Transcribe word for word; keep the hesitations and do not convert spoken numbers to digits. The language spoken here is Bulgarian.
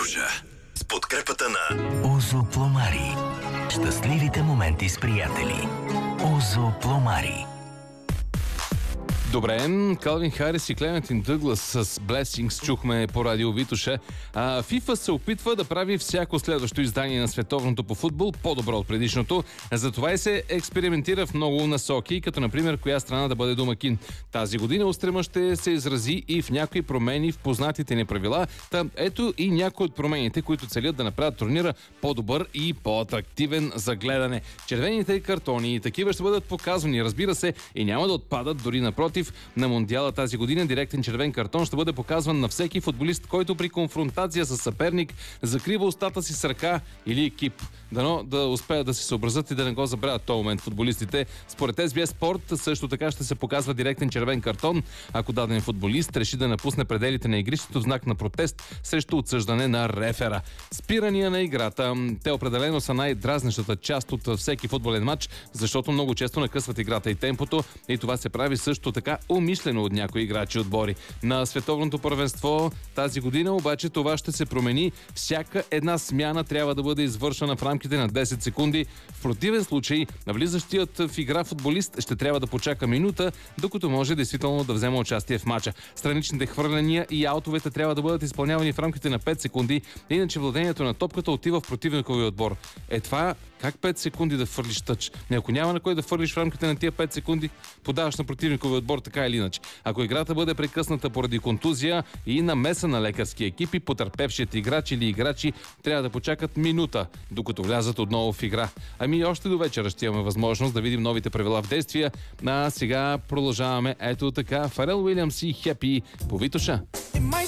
Витоша с подкрепата на Озо Пломари. Щастливите моменти с приятели. Озо Пломари. Добре, Калвин Харис и Клементин Дъглас с Blessings чухме по радио Витоша. А FIFA се опитва да прави всяко следващо издание на световното по футбол по-добро от предишното. Затова и се експериментира в много насоки, като например коя страна да бъде домакин. Тази година устрема ще се изрази и в някои промени в познатите ни правила. Та ето и някои от промените, които целят да направят турнира по-добър и по-атрактивен за гледане. Червените картони и такива ще бъдат показвани, разбира се, и няма да отпадат, дори напротив. На Мондиала тази година директен червен картон ще бъде показван на всеки футболист, който при конфронтация с съперник закрива устата си с ръка или екип. Дано да успеят да се съобразят и да не го забравят този момент футболистите. Според Ес Би Ес Спорт също така ще се показва директен червен картон, ако даден футболист реши да напусне пределите на игрището в знак на протест срещу отсъждане на рефера. Спирания на играта. Те определено са най-дразнещата част от всеки футболен матч, защото много често накъсват играта и темпото, и това се прави също така умишлено от някои играчи и отбори. На световното първенство тази година обаче това ще се промени. Всяка една смяна трябва да бъде извършена в рамките на десет секунди. В противен случай, навлизащият в игра футболист ще трябва да почака минута, докато може действително да вземе участие в матча. Страничните хвърляния и аутовете трябва да бъдат изпълнявани в рамките на пет секунди, иначе владението на топката отива в противниковия отбор. Е това как пет секунди да фърлиш тъч? Не, ако няма на кой да фърлиш в рамките на тия пет секунди, подаваш на противниковия отбор така или иначе. Ако играта бъде прекъсната поради контузия и намеса на лекарски екипи, потърпевшият играч или играчи трябва да почакат минута, докато влязат отново в игра. Ами още до вечера ще имаме възможност да видим новите правила в действие. А сега продължаваме ето така. Фарел Уилямс и Хепи по Витоша.